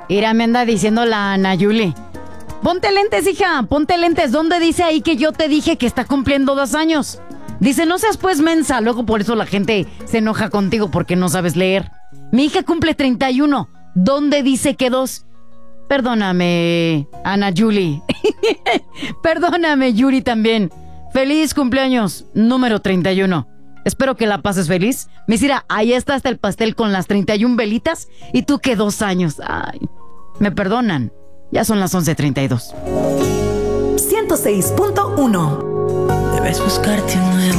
Mira, me anda diciendo la Ana Yuli. Ponte lentes, hija, ponte lentes. ¿Dónde dice ahí que yo te dije que está cumpliendo 2 años? Dice, no seas pues mensa. Luego por eso la gente se enoja contigo porque no sabes leer. Mi hija cumple 31. ¿Dónde dice que 2? Perdóname, Ana Yuli. Perdóname, Yuri también. Feliz cumpleaños, número 31. Espero que la pases feliz. Mira, ahí está hasta el pastel con las 31 velitas. Y tú que 2 años. Ay, me perdonan. Ya son las 11:32. 106.1. Debes buscarte un nuevo